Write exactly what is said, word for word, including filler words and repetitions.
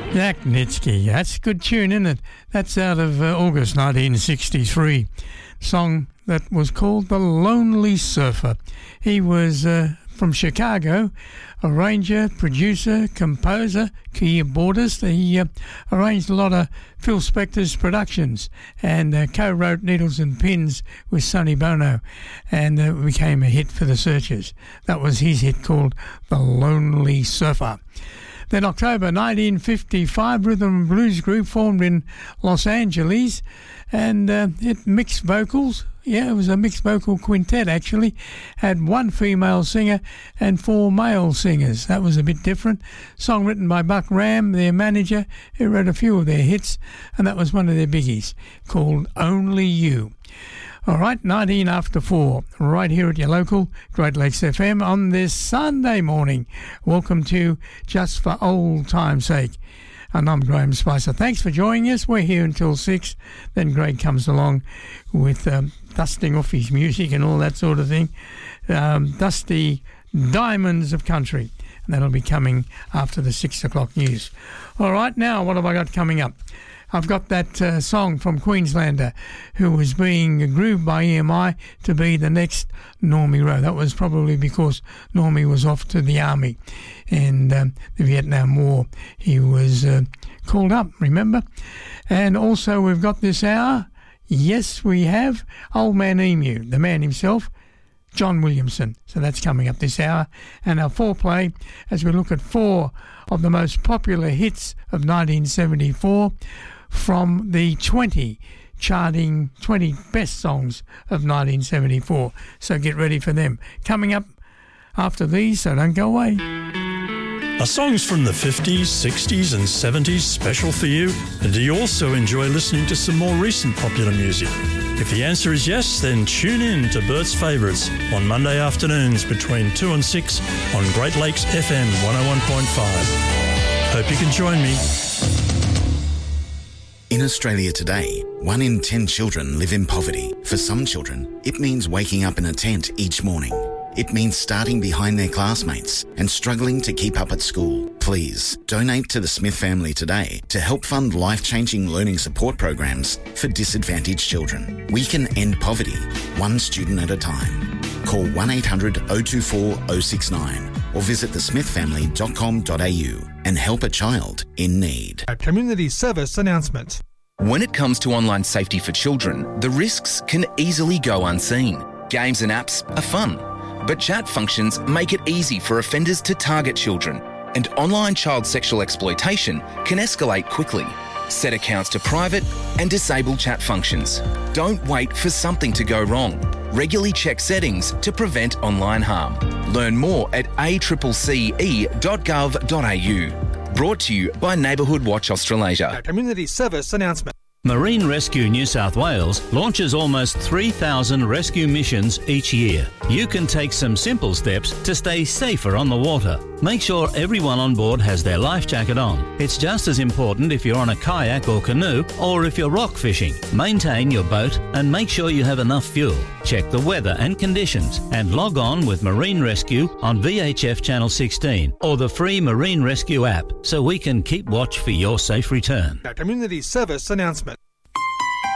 Jack Nitsky, that's a good tune, isn't it? That's out of uh, August nineteen sixty-three. Song that was called The Lonely Surfer. He was uh, from Chicago, arranger, producer, composer, keyboardist. He uh, arranged a lot of Phil Spector's productions and uh, co-wrote Needles and Pins with Sonny Bono, and uh, became a hit for the Searchers. That was his hit called The Lonely Surfer. Then October nineteen fifty-five, rhythm and blues group formed in Los Angeles, and uh, it mixed vocals. Yeah, it was a mixed vocal quintet actually. Had one female singer and four male singers. That was a bit different. Song written by Buck Ram, their manager, who wrote a few of their hits, and that was one of their biggies, called Only You. All right, nineteen after four, right here at your local Great Lakes F M on this Sunday morning. Welcome to Just for Old Time's Sake. And I'm Graham Spicer. Thanks for joining us. We're here until six. Then Greg comes along with um, dusting off his music and all that sort of thing. Um, Dusty Diamonds of Country. And that'll be coming after the six o'clock news. All right, now what have I got coming up? I've got that uh, song from Queenslander who was being grooved by E M I to be the next Normie Rowe. That was probably because Normie was off to the army and um, the Vietnam War. He was uh, called up, remember? And also we've got this hour, yes we have, Old Man Emu, the man himself, John Williamson. So that's coming up this hour. And our foreplay as we look at four of the most popular hits of nineteen seventy-four from the twenty charting twenty best songs of nineteen seventy-four. So get ready for them. Coming up after these, so don't go away. Are songs from the fifties, sixties and seventies special for you? And do you also enjoy listening to some more recent popular music? If the answer is yes, then tune in to Bert's Favourites on Monday afternoons between two and six on Great Lakes F M one oh one point five. Hope you can join me. In Australia today, one in ten children live in poverty. For some children, it means waking up in a tent each morning. It means starting behind their classmates and struggling to keep up at school. Please donate to the Smith family today to help fund life-changing learning support programs for disadvantaged children. We can end poverty, one student at a time. Call one eight hundred oh two four oh six nine or visit the smith family dot com dot a u and help a child in need. A community service announcement. When it comes to online safety for children, the risks can easily go unseen. Games and apps are fun, but chat functions make it easy for offenders to target children, and online child sexual exploitation can escalate quickly. Set accounts to private and disable chat functions. Don't wait for something to go wrong. Regularly check settings to prevent online harm. Learn more at a c c e dot gov dot a u. Brought to you by Neighbourhood Watch Australasia. A community service announcement. Marine Rescue New South Wales launches almost three thousand rescue missions each year. You can take some simple steps to stay safer on the water. Make sure everyone on board has their life jacket on. It's just as important if you're on a kayak or canoe or if you're rock fishing. Maintain your boat and make sure you have enough fuel. Check the weather and conditions and log on with Marine Rescue on V H F Channel sixteen or the free Marine Rescue app so we can keep watch for your safe return. A community service announcement.